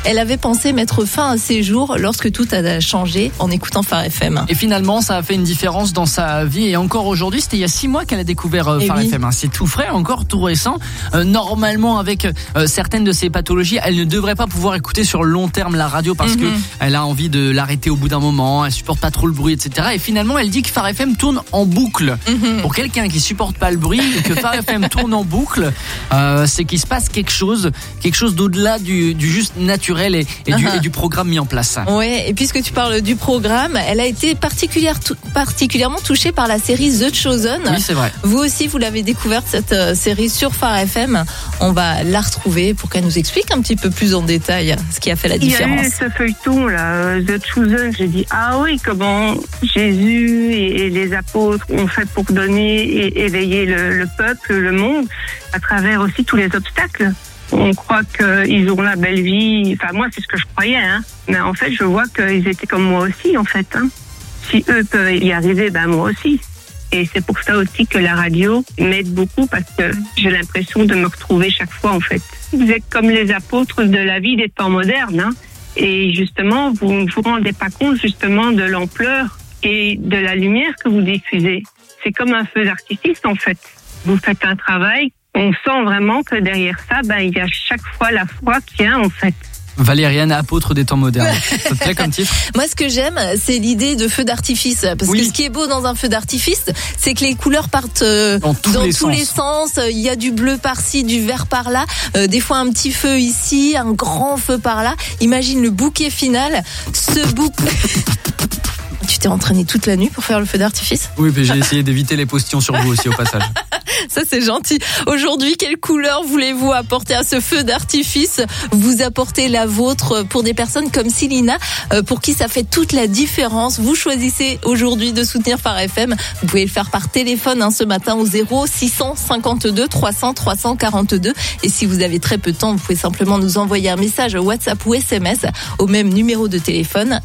Elle avait pensé mettre fin à ses jours lorsque tout a changé en écoutant Phare FM. Et finalement, ça a fait une différence dans sa vie. Et encore aujourd'hui, c'était il y a 6 mois qu'elle a découvert Phare FM. C'est tout frais, encore tout récent. Normalement, avec certaines de ses pathologies, elle ne devrait pas pouvoir écouter sur le long terme la radio parce que elle a envie de l'arrêter au bout d'un moment. Elle supporte pas trop le bruit, etc. Et finalement, elle dit que Phare FM tourne en boucle. Pour quelqu'un qui supporte pas le bruit et que Phare FM tourne en boucle, c'est qu'il se passe quelque chose d'au-delà du juste naturel et du programme mis en place. Ouais, et puisque tu parles du programme, elle a été particulièrement touchée par la série The Chosen. Oui, c'est vrai. Vous aussi, vous l'avez découverte, cette série sur Phare FM. On va la retrouver pour qu'elle nous explique un petit peu plus en détail ce qui a fait la différence. Il y a eu ce feuilleton là, The Chosen. J'ai dit ah oui, comment Jésus et les apôtres ont fait pour donner et éveiller le peuple, le monde, à travers aussi tous les obstacles. On croit qu'ils ont la belle vie. Enfin, moi, c'est ce que je croyais, hein. Mais en fait, je vois qu'ils étaient comme moi aussi, en fait, hein. Si eux peuvent y arriver, ben moi aussi. Et c'est pour ça aussi que la radio m'aide beaucoup parce que j'ai l'impression de me retrouver chaque fois, en fait. Vous êtes comme les apôtres de la vie des temps modernes, hein. Et justement, vous ne vous rendez pas compte, justement, de l'ampleur et de la lumière que vous diffusez. C'est comme un feu d'artifice, en fait. Vous faites un travail. On sent vraiment que derrière ça, il y a chaque fois la foi qu'il y a, en fait. Valériane, apôtre des temps modernes. Ça te plaît comme titre ? Moi, ce que j'aime, c'est l'idée de feu d'artifice. Parce que ce qui est beau dans un feu d'artifice, c'est que les couleurs partent dans tous les sens. Il y a du bleu par-ci, du vert par-là. Des fois, un petit feu ici, un grand feu par-là. Imagine le bouquet final. Ce bouquet... Tu t'es entraîné toute la nuit pour faire le feu d'artifice ? Oui, mais j'ai essayé d'éviter les postillons sur vous aussi au passage. Ça, c'est gentil. Aujourd'hui, quelle couleur voulez-vous apporter à ce feu d'artifice ? Vous apportez la vôtre pour des personnes comme Célina, pour qui ça fait toute la différence. Vous choisissez aujourd'hui de soutenir Phare FM. Vous pouvez le faire par téléphone ce matin au 0652 300 342. Et si vous avez très peu de temps, vous pouvez simplement nous envoyer un message WhatsApp ou SMS au même numéro de téléphone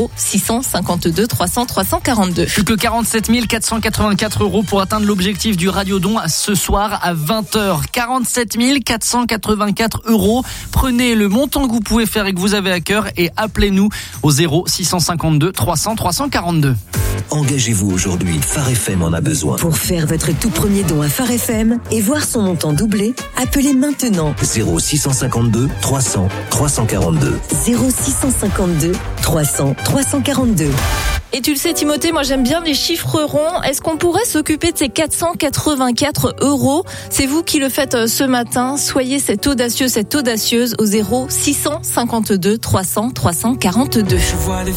0652 300 342. Plus que 47 484 € pour atteindre l'objectif du Radiodon ce soir à 20h. 47 484 €. Prenez le montant que vous pouvez faire et que vous avez à cœur et appelez-nous au 0652 300 342. Engagez-vous aujourd'hui, Phare FM en a besoin. Pour faire votre tout premier don à Phare FM et voir son montant doubler, appelez maintenant 0652 300 342. 0652 300 342. Et tu le sais, Timothée, moi j'aime bien les chiffres ronds. Est-ce qu'on pourrait s'occuper de ces 484 €? C'est vous qui le faites ce matin. Soyez cet audacieux, cette audacieuse au 0652 300 342.